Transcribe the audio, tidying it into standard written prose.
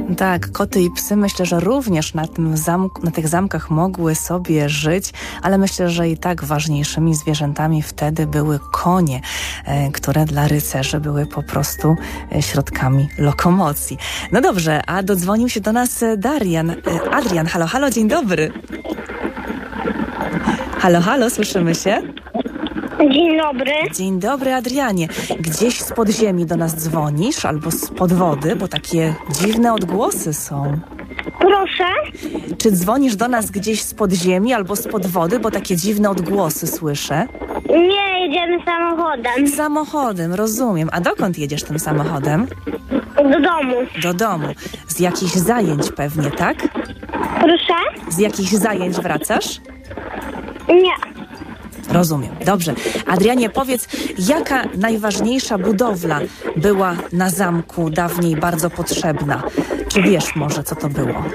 Tak, koty i psy myślę, że również na tych zamkach mogły sobie żyć, ale myślę, że i tak ważniejszymi zwierzętami wtedy były konie, które dla rycerzy były po prostu środkami lokomocji. No dobrze, a dodzwonił się do nas Adrian. Halo, halo, dzień dobry. Halo, halo, słyszymy się? Dzień dobry. Dzień dobry, Adrianie. Gdzieś z podziemi do nas dzwonisz albo spod wody, bo takie dziwne odgłosy są. Proszę? Czy dzwonisz do nas gdzieś z podziemi albo spod wody, bo takie dziwne odgłosy słyszę? Nie, jedziemy samochodem. Samochodem, rozumiem. A dokąd jedziesz tym samochodem? Do domu. Do domu. Z jakichś zajęć pewnie, tak? Proszę? Z jakichś zajęć wracasz? Nie. Rozumiem. Dobrze. Adrianie, powiedz, jaka najważniejsza budowla była na zamku dawniej bardzo potrzebna? Czy wiesz może, co to było?